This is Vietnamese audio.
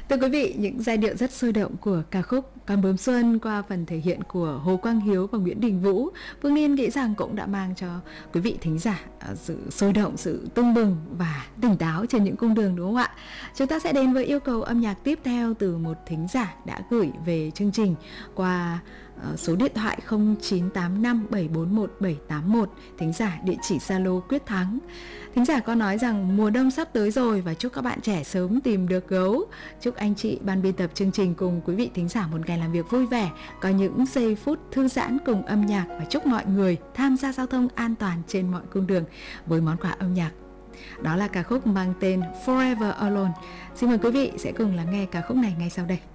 Thưa quý vị, những giai điệu rất sôi động của ca khúc Con bướm xuân qua phần thể hiện của Hồ Quang Hiếu và Nguyễn Đình Vũ, Phương Liên nghĩ rằng cũng đã mang cho quý vị thính giả sự sôi động, sự tưng bừng và tỉnh táo trên những cung đường, đúng không ạ? Chúng ta sẽ đến với yêu cầu âm nhạc tiếp theo từ một thính giả đã gửi về chương trình qua số điện thoại 0985 741 781, thính giả địa chỉ Zalo Quyết Thắng. Thính giả có nói rằng mùa đông sắp tới rồi và chúc các bạn trẻ sớm tìm được gấu. Chúc anh chị ban biên tập chương trình cùng quý vị thính giả một ngày làm việc vui vẻ, có những giây phút thư giãn cùng âm nhạc, và chúc mọi người tham gia giao thông an toàn trên mọi cung đường với món quà âm nhạc. Đó là ca khúc mang tên Forever Alone. Xin mời quý vị sẽ cùng lắng nghe ca khúc này ngay sau đây.